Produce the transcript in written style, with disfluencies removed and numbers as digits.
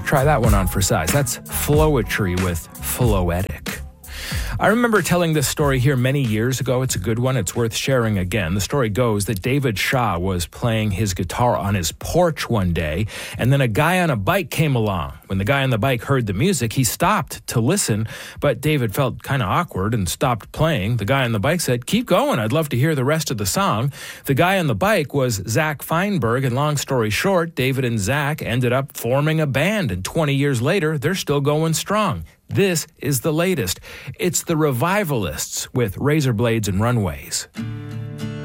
Try that one on for size. That's Flowetry with Floetic. I remember telling this story here many years ago. It's a good one. It's worth sharing again. The story goes that David Shaw was playing his guitar on his porch one day, and then a guy on a bike came along. When the guy on the bike heard the music, he stopped to listen, but David felt kind of awkward and stopped playing. The guy on the bike said, "Keep going. I'd love to hear the rest of the song." The guy on the bike was Zach Feinberg, and long story short, David and Zach ended up forming a band, and 20 years later, they're still going strong. This is the latest. It's the Revivalists with Razor Blades and Runways.